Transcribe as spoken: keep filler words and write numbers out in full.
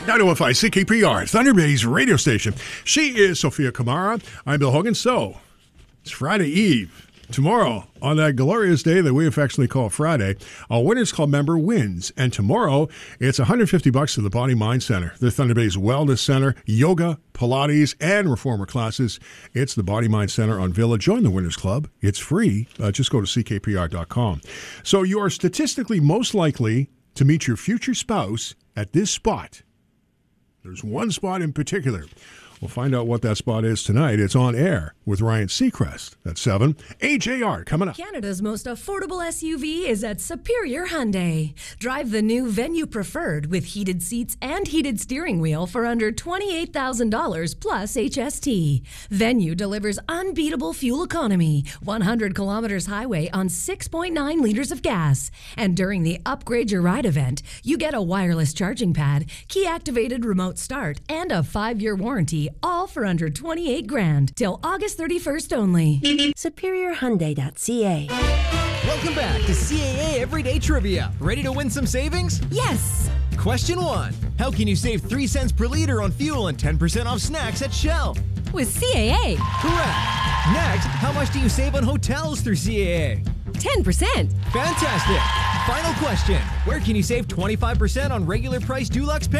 nine oh one five C K P R, Thunder Bay's radio station. She is Sophia Kamara. I'm Bill Hogan. So, it's Friday Eve. Tomorrow, on that glorious day that we affectionately call Friday, a Winners Club member wins. And tomorrow, it's one hundred fifty bucks to the Body Mind Center, the Thunder Bay's Wellness Center, yoga, Pilates, and reformer classes. It's the Body Mind Center on Villa. Join the Winners Club. It's free. Uh, just go to C K P R dot com. So you are statistically most likely to meet your future spouse at this spot. There's one spot in particular. We'll find out what that spot is tonight. It's On Air with Ryan Seacrest at seven. A J R coming up. Canada's most affordable S U V is at Superior Hyundai. Drive the new Venue Preferred with heated seats and heated steering wheel for under twenty-eight thousand dollars plus H S T. Venue delivers unbeatable fuel economy, one hundred kilometers highway on six point nine liters of gas. And during the Upgrade Your Ride event, you get a wireless charging pad, key-activated remote start, and a five-year warranty, all for under twenty-eight grand till August thirty-first only. Superior Hyundai dot C A. Welcome back to C A A Everyday Trivia. Ready to win some savings? Yes! Question one. How can you save three cents per liter on fuel and ten percent off snacks at Shell? With C A A. Correct. Next, how much do you save on hotels through C A A? ten percent. Fantastic. Final question. Where can you save twenty-five percent on regular price Dulux